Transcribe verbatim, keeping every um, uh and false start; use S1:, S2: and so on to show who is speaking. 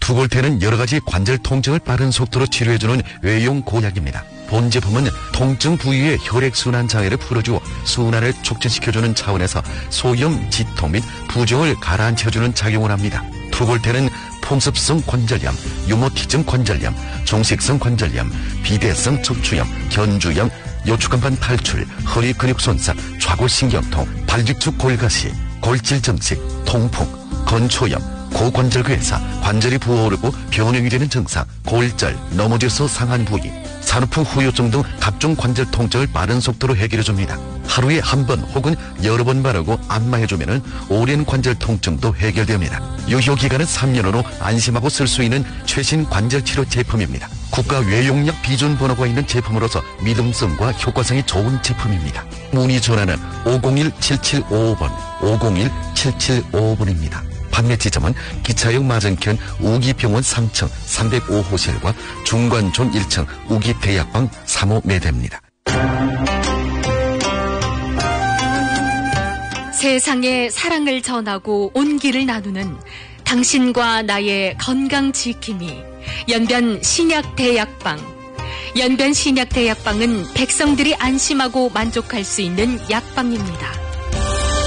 S1: 투골테는 여러가지 관절 통증을 빠른 속도로 치료해주는 외용 고약입니다. 본 제품은 통증 부위의 혈액순환 장애를 풀어주어 순환을 촉진시켜주는 차원에서 소염, 지통 및 부종을 가라앉혀주는 작용을 합니다. 투골테는 풍습성 관절염, 유모티즘 관절염, 종식성 관절염, 비대성 척추염, 견주염, 요추간판 탈출, 허리 근육 손상, 좌골신경통, 발직축 골가시, 골질정식, 통풍, 건초염, 고관절괴사, 관절이 부어오르고 변형이 되는 증상, 골절, 넘어져서 상한 부위, 산후풍 후유증 등 각종 관절 통증을 빠른 속도로 해결해줍니다. 하루에 한 번 혹은 여러 번 바르고 안마해주면 오랜 관절 통증도 해결됩니다. 유효기간은 삼 년으로 안심하고 쓸 수 있는 최신 관절치료 제품입니다. 국가 외용약 비준 번호가 있는 제품으로서 믿음성과 효과성이 좋은 제품입니다. 문의 전화는 오공일 칠칠오오 번, 오공일 칠칠오오 번입니다. 판매 지점은 기차역 맞은편 우기병원 삼 층 삼백오 호실과 중관촌 일 층 우기대약방 삼 호 매대입니다.
S2: 세상에 사랑을 전하고 온기를 나누는 당신과 나의 건강 지킴이 연변 신약대약방. 연변 신약대약방은 백성들이 안심하고 만족할 수 있는 약방입니다.